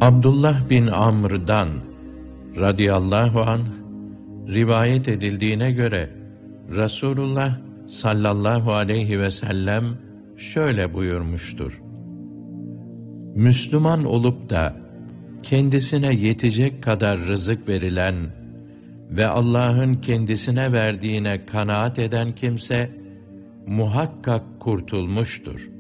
Abdullah bin Amr'dan radıyallahu anh rivayet edildiğine göre Resulullah sallallahu aleyhi ve sellem şöyle buyurmuştur: Müslüman olup da kendisine yetecek kadar rızık verilen ve Allah'ın kendisine verdiğine kanaat eden kimse muhakkak kurtulmuştur.